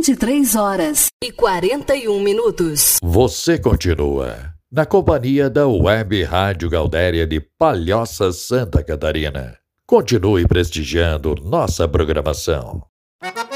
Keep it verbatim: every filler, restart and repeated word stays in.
vinte e três horas e quarenta e um minutos. Você continua na companhia da Web Rádio Gaudéria de Palhoça, Santa Catarina. Continue prestigiando nossa programação.